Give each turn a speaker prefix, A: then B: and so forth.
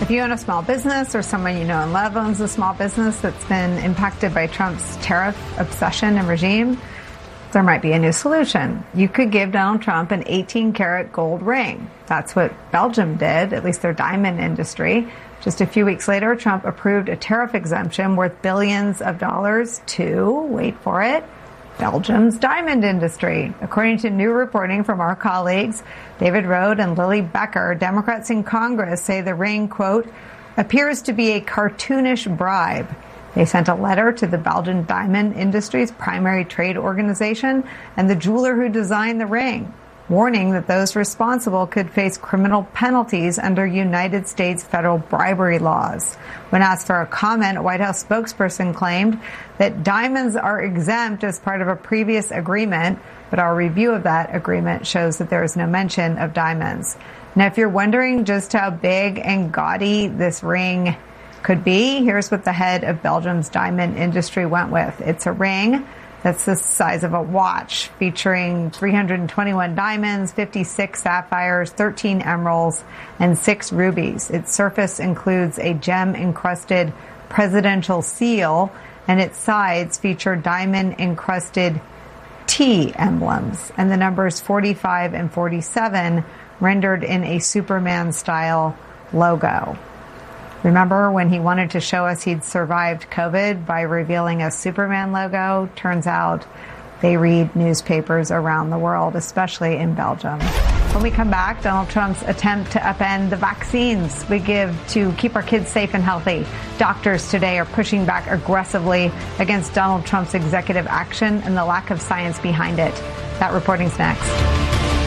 A: If you own a small business or someone you know and love owns a small business that's been impacted by Trump's tariff obsession and regime, there might be a new solution. You could give Donald Trump an 18-karat gold ring. That's what Belgium did, at least their diamond industry. Just a few weeks later, Trump approved a tariff exemption worth billions of dollars to, wait for it, Belgium's diamond industry. According to new reporting from our colleagues, David Rode and Lily Becker, Democrats in Congress say the ring, quote, appears to be a cartoonish bribe. They sent a letter to the Belgian diamond industry's primary trade organization and the jeweler who designed the ring, warning that those responsible could face criminal penalties under United States federal bribery laws. When asked for a comment, a White House spokesperson claimed that diamonds are exempt as part of a previous agreement, but our review of that agreement shows that there is no mention of diamonds. Now, if you're wondering just how big and gaudy this ring could be, here's what the head of Belgium's diamond industry went with. It's a ring that's the size of a watch, featuring 321 diamonds, 56 sapphires, 13 emeralds, and 6 rubies. Its surface includes a gem-encrusted presidential seal, and its sides feature diamond-encrusted T emblems, and the numbers 45 and 47 rendered in a Superman-style logo. Remember when he wanted to show us he'd survived COVID by revealing a Superman logo? Turns out they read newspapers around the world, especially in Belgium. When we come back, Donald Trump's attempt to upend the vaccines we give to keep our kids safe and healthy. Doctors today are pushing back aggressively against Donald Trump's executive action and the lack of science behind it. That reporting's next.